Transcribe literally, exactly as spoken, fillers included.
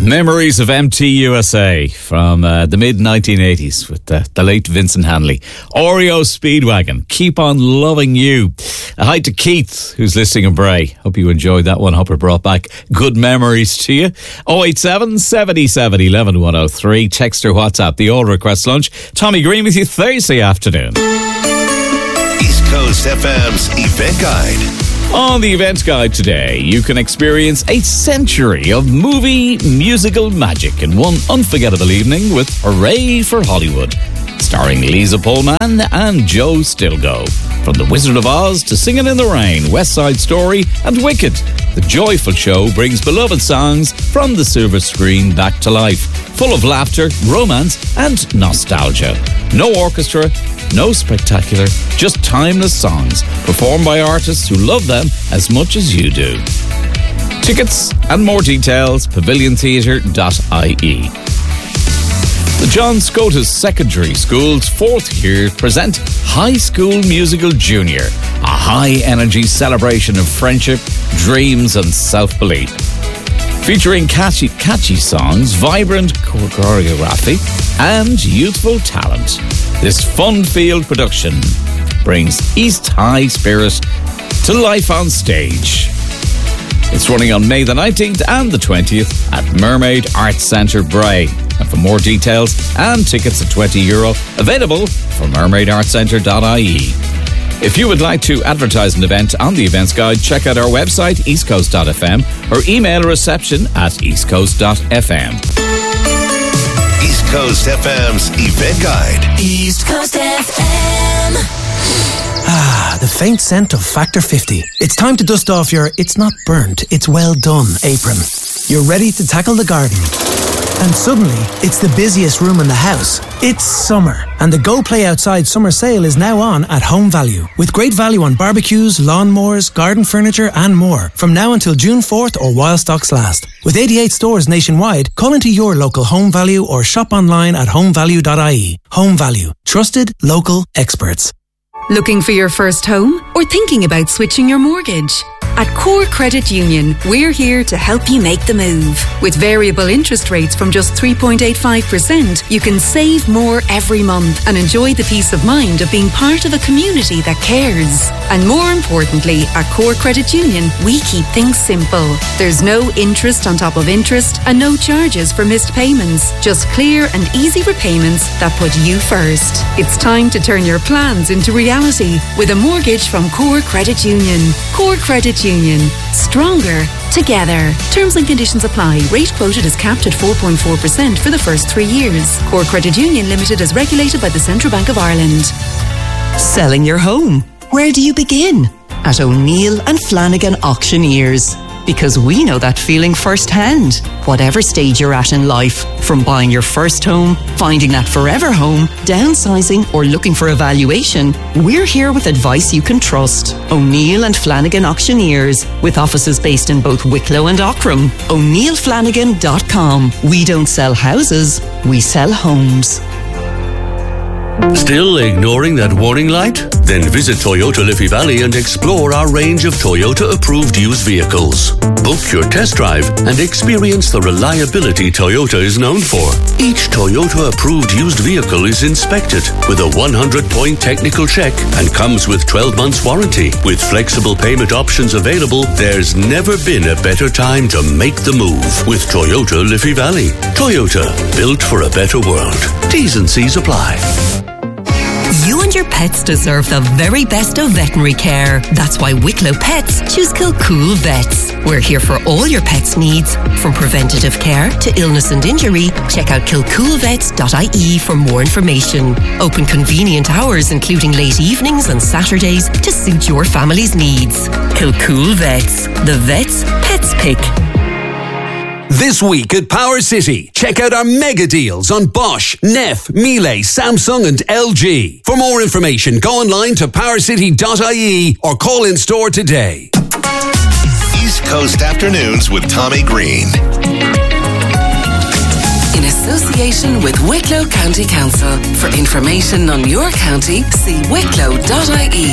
Memories of M T U S A from uh, the mid nineteen eighties with uh, the late Vincent Hanley. Oreo Speedwagon, Keep On Loving You. A hi to Keith, who's listening in Bray. Hope you enjoyed that one. Hope it brought back good memories to you. oh eight seven, seven seven, one one, one oh three. Text or WhatsApp, the All Request Lunch. Tommy Green with you Thursday afternoon. East Coast F M's Event Guide. On the event guide today, you can experience a century of movie musical magic in one unforgettable evening with Hooray for Hollywood, starring Lisa Pullman and Joe Stilgo. From The Wizard of Oz to Singing in the Rain, West Side Story and Wicked, the joyful show brings beloved songs from the silver screen back to life, full of laughter, romance and nostalgia. No orchestra, no spectacular, just timeless songs performed by artists who love them as much as you do. Tickets and more details, pavilion theatre dot I E. The John Scotus Secondary School's fourth year present High School Musical Junior, a high-energy celebration of friendship, dreams and self-belief. Featuring catchy, catchy songs, vibrant choreography and youthful talent, this fun-filled production brings East High spirit to life on stage. It's running on May the nineteenth and the twentieth at Mermaid Arts Centre, Bray. And for more details and tickets at twenty euro, available from mermaid arts centre dot I E. If you would like to advertise an event on the events guide, check out our website, east coast dot f m, or email reception at east coast dot f m. East Coast F M's Event Guide. East Coast F M. Ah, the faint scent of Factor fifty. It's time to dust off your "it's not burnt, it's well done" apron. You're ready to tackle the garden. And suddenly, it's the busiest room in the house. It's summer, and the Go Play Outside summer sale is now on at Home Value, with great value on barbecues, lawnmowers, garden furniture and more, from now until June fourth or while stocks last. With eighty-eight stores nationwide, call into your local Home Value or shop online at home value dot I E. Home Value. Trusted, local experts. Looking for your first home or thinking about switching your mortgage? At Core Credit Union, we're here to help you make the move. With variable interest rates from just three point eight five percent, you can save more every month and enjoy the peace of mind of being part of a community that cares. And more importantly, at Core Credit Union, we keep things simple. There's no interest on top of interest and no charges for missed payments. Just clear and easy repayments that put you first. It's time to turn your plans into reality with a mortgage from Core Credit Union. Core Credit Union. Stronger together. Terms and conditions apply. Rate quoted is capped at four point four percent for the first three years. Core Credit Union Limited is regulated by the Central Bank of Ireland. Selling your home? Where do you begin? At O'Neill and Flanagan Auctioneers. Because we know that feeling firsthand. Whatever stage you're at in life, from buying your first home, finding that forever home, downsizing or looking for a valuation, we're here with advice you can trust. O'Neill and Flanagan Auctioneers, with offices based in both Wicklow and Aughrim. O'Neill Flanagan dot com. We don't sell houses, we sell homes. Still ignoring that warning light? Then visit Toyota Liffey Valley and explore our range of Toyota-approved used vehicles. Book your test drive and experience the reliability Toyota is known for. Each Toyota-approved used vehicle is inspected with a one hundred point technical check and comes with twelve months warranty. With flexible payment options available, there's never been a better time to make the move with Toyota Liffey Valley. Toyota, built for a better world. T's and C's apply. You and your pets deserve the very best of veterinary care. That's why Wicklow Pets choose Kilcool Vets. We're here for all your pets' needs, from preventative care to illness and injury. Check out kilcool vets dot I E for more information. Open convenient hours, including late evenings and Saturdays, to suit your family's needs. Kilcool Vets. The vets pets pick. This week at Power City, check out our mega deals on Bosch, Neff, Miele, Samsung and L G. For more information, go online to power city dot I E or call in store today. East Coast Afternoons with Tommy Green. In association with Wicklow County Council. For information on your county, see wicklow dot I E.